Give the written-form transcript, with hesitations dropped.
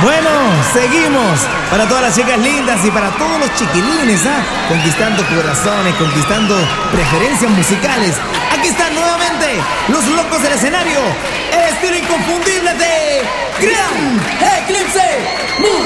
Bueno, seguimos. Para todas las chicas lindas y para todos los chiquilines, conquistando corazones, conquistando preferencias musicales. Aquí están nuevamente los locos del escenario, el estilo inconfundible de Gran